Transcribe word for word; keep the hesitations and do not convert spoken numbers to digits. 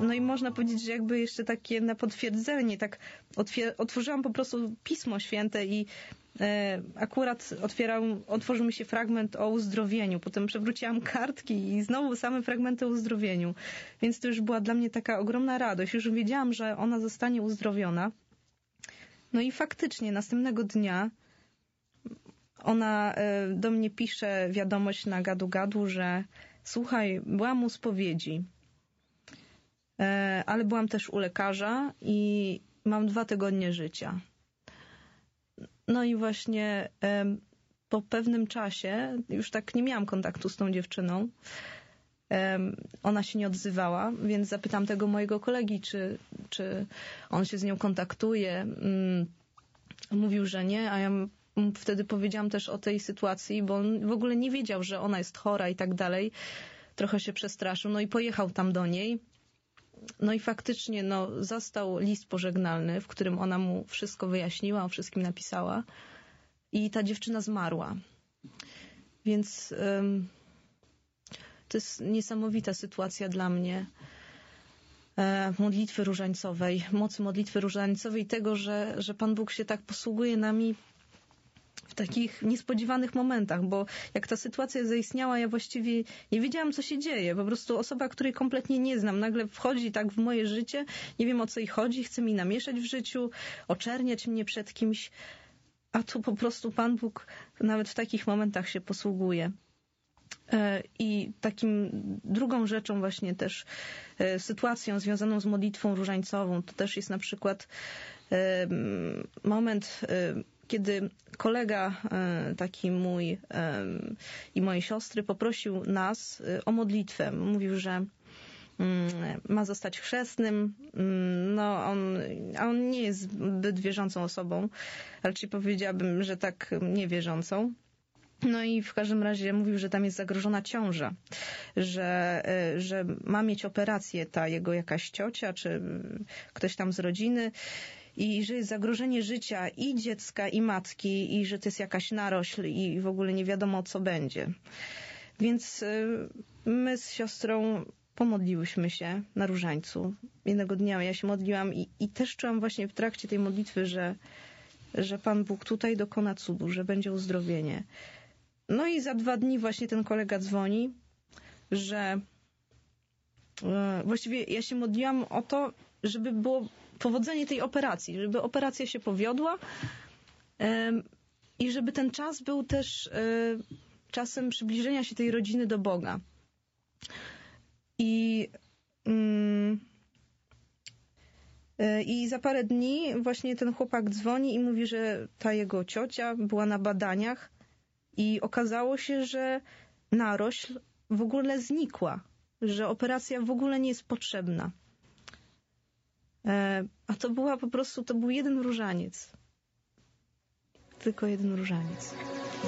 No i można powiedzieć, że jakby jeszcze takie na potwierdzenie, tak otwier- otworzyłam po prostu Pismo Święte i e, akurat otwierał, otworzył mi się fragment o uzdrowieniu. Potem przewróciłam kartki i znowu same fragmenty o uzdrowieniu. Więc to już była dla mnie taka ogromna radość. Już wiedziałam, że ona zostanie uzdrowiona. No i faktycznie następnego dnia ona e, do mnie pisze wiadomość na gadu-gadu, że słuchaj, byłam u spowiedzi, ale byłam też u lekarza i mam dwa tygodnie życia. No i właśnie po pewnym czasie, już tak nie miałam kontaktu z tą dziewczyną, ona się nie odzywała, więc zapytam tego mojego kolegi, czy, czy on się z nią kontaktuje. Mówił, że nie, a ja wtedy powiedziałam też o tej sytuacji, bo on w ogóle nie wiedział, że ona jest chora i tak dalej. Trochę się przestraszył, no i pojechał tam do niej. No i faktycznie no, zastał list pożegnalny, w którym ona mu wszystko wyjaśniła, o wszystkim napisała. I ta dziewczyna zmarła. Więc um, to jest niesamowita sytuacja dla mnie. E, modlitwy różańcowej, mocy modlitwy różańcowej, tego, że, że Pan Bóg się tak posługuje nami w takich niespodziewanych momentach, bo jak ta sytuacja zaistniała, ja właściwie nie wiedziałam, co się dzieje. Po prostu osoba, której kompletnie nie znam, nagle wchodzi tak w moje życie, nie wiem, o co jej chodzi, chce mi namieszać w życiu, oczerniać mnie przed kimś, a tu po prostu Pan Bóg nawet w takich momentach się posługuje. I takim drugą rzeczą właśnie też sytuacją związaną z modlitwą różańcową, to też jest na przykład moment, kiedy kolega taki mój i mojej siostry poprosił nas o modlitwę. Mówił, że ma zostać chrzestnym. No, on, a on nie jest zbyt wierzącą osobą, raczej powiedziałabym, że tak niewierzącą. No i w każdym razie mówił, że tam jest zagrożona ciąża, że, że ma mieć operację ta jego jakaś ciocia, czy ktoś tam z rodziny i że jest zagrożenie życia i dziecka, i matki, i że to jest jakaś narośl i w ogóle nie wiadomo, co będzie. Więc my z siostrą pomodliłyśmy się na różańcu. Jednego dnia ja się modliłam i, i też czułam właśnie w trakcie tej modlitwy, że, że Pan Bóg tutaj dokona cudu, że będzie uzdrowienie. No i za dwa dni właśnie ten kolega dzwoni, że właściwie ja się modliłam o to, żeby było powodzenie tej operacji, żeby operacja się powiodła i żeby ten czas był też czasem przybliżenia się tej rodziny do Boga. I, i za parę dni właśnie ten chłopak dzwoni i mówi, że ta jego ciocia była na badaniach i okazało się, że narośl w ogóle znikła, że operacja w ogóle nie jest potrzebna. A to była po prostu, to był jeden różaniec. Tylko jeden różaniec.